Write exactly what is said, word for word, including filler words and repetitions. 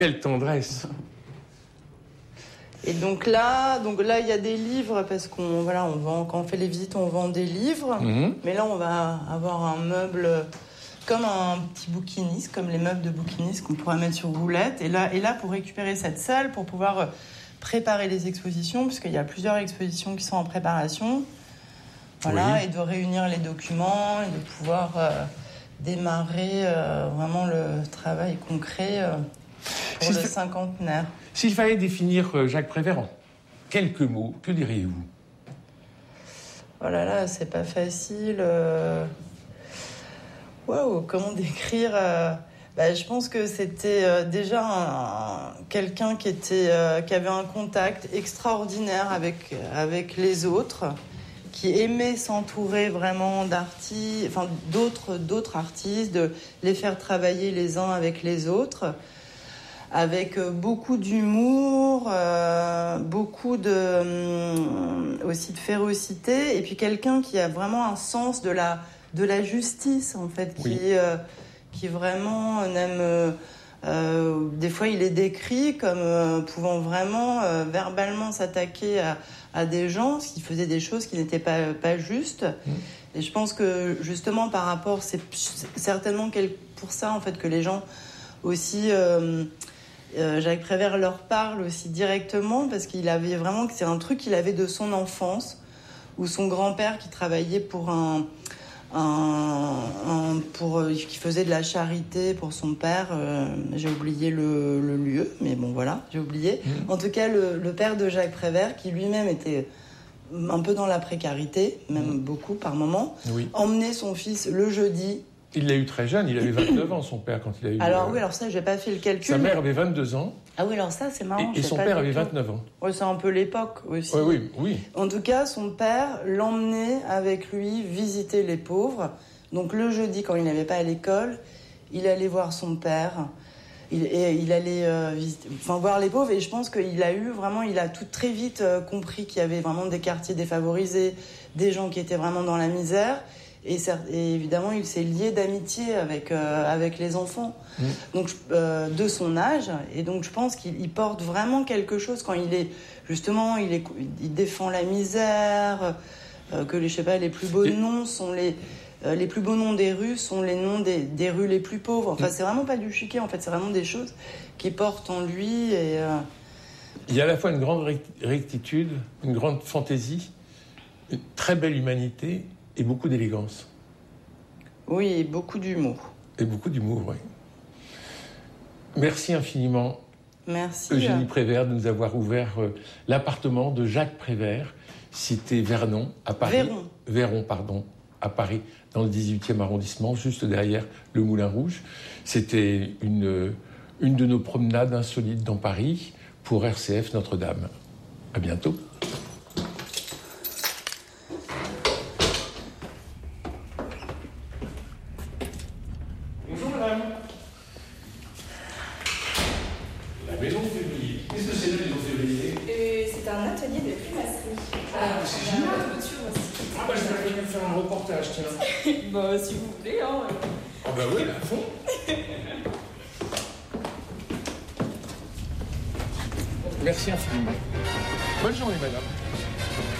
Quelle tendresse! Et donc là, donc là, il y a des livres parce qu'on voilà, on vend quand on fait les visites, on vend des livres. Mmh. Mais là, on va avoir un meuble comme un petit bouquiniste, comme les meubles de bouquiniste qu'on pourra mettre sur roulette. Et là, et là, pour récupérer cette salle, pour pouvoir préparer les expositions, puisqu'il y a plusieurs expositions qui sont en préparation. Voilà, oui. Et de réunir les documents et de pouvoir euh, démarrer euh, vraiment le travail concret euh, pour si le cinquantenaire. S'il fallait définir Jacques Prévert en quelques mots, que diriez-vous? Oh là là, c'est pas facile. Euh... Waouh, comment décrire euh... bah, je pense que c'était euh, déjà un, quelqu'un qui, était, euh, qui avait un contact extraordinaire avec, avec les autres, qui aimait s'entourer vraiment d'artistes, enfin d'autres, d'autres artistes, de les faire travailler les uns avec les autres, avec beaucoup d'humour, euh, beaucoup de euh, aussi de férocité, et puis quelqu'un qui a vraiment un sens de la de la justice en fait, qui oui. euh, qui vraiment n'aime. Euh, euh, des fois, il est décrit comme euh, pouvant vraiment euh, verbalement s'attaquer à, à des gens qui faisaient des choses qui n'étaient pas pas justes. Mmh. Et je pense que justement par rapport, c'est certainement pour ça en fait que les gens aussi. Euh, Euh, Jacques Prévert leur parle aussi directement parce qu'il avait vraiment, c'est un truc qu'il avait de son enfance, où son grand-père qui travaillait pour un, un, un pour qui faisait de la charité pour son père, euh, j'ai oublié le, le lieu, mais bon voilà, j'ai oublié. Mmh. En tout cas, le, le père de Jacques Prévert, qui lui-même était un peu dans la précarité, même mmh. beaucoup par moment, oui. emmenait son fils le jeudi. Il l'a eu très jeune, il avait vingt-neuf ans, son père, quand il a eu... Alors euh... oui, alors ça, j'ai pas fait le calcul. Sa mère avait vingt-deux ans. Ah oui, alors ça, c'est marrant. Et, et son père avait vingt-neuf ans. Oui, c'est un peu l'époque aussi. Oui, oui, oui. En tout cas, son père l'emmenait avec lui visiter les pauvres. Donc le jeudi, quand il n'avait pas à l'école, il allait voir son père. Il, et il allait euh, visiter, enfin, voir les pauvres. Et je pense qu'il a eu vraiment, il a tout très vite euh, compris qu'il y avait vraiment des quartiers défavorisés, des gens qui étaient vraiment dans la misère. Et, et évidemment, il s'est lié d'amitié avec, euh, avec les enfants mmh. donc, euh, de son âge. Et donc, je pense qu'il porte vraiment quelque chose quand il est... Justement, il, est, il défend la misère, euh, que les, je sais pas, les plus beaux et... noms sont les... Euh, les plus beaux noms des rues sont les noms des, des rues les plus pauvres. Enfin, mmh. c'est vraiment pas du chiquet, en fait. C'est vraiment des choses qui portent en lui. Et, euh... Il y a à la fois une grande rectitude, une grande fantaisie, une très belle humanité... Et beaucoup d'élégance. Oui, et beaucoup d'humour. Et beaucoup d'humour, oui. Merci infiniment, Merci, Eugénie Prévert, de nous avoir ouvert euh, l'appartement de Jacques Prévert, cité Vernon, à Paris. Véron. Véron, pardon, à Paris, dans le dix-huitième arrondissement, juste derrière le Moulin Rouge. C'était une, une de nos promenades insolites dans Paris pour R C F Notre-Dame. À bientôt. Bah, si vous voulez, hein. Ah bah oui, à fond. Merci infiniment. Bonne journée, madame.